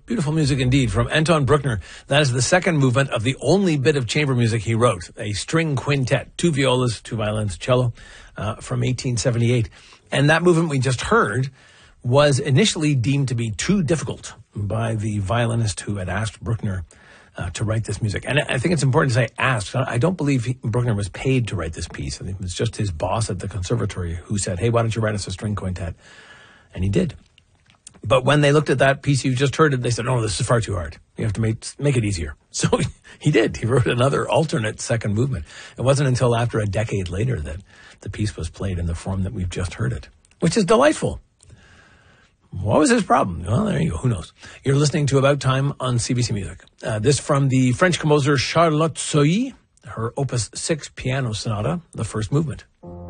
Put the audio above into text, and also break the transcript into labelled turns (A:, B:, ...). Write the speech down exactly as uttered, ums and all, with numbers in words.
A: Beautiful music indeed from Anton Bruckner. That is the second movement of the only bit of chamber music he wrote, a string quintet, two violas, two violins, cello, uh, from eighteen seventy-eight. And that movement we just heard was initially deemed to be too difficult by the violinist who had asked Bruckner uh, to write this music. And I think it's important to say asked. I don't believe he, Bruckner was paid to write this piece. I think it was just his boss at the conservatory who said, hey, why don't you write us a string quintet? And he did. But when they looked at that piece you just heard, it, they said, "No, this is far too hard. You have to make make it easier." So he did. He wrote another alternate second movement. It wasn't until after a decade later that the piece was played in the form that we've just heard it, which is delightful. What was his problem? Well, there you go. Who knows? You're listening to About Time on C B C Music. Uh, this from the French composer Charlotte Sohi, her Opus six Piano Sonata, the first movement.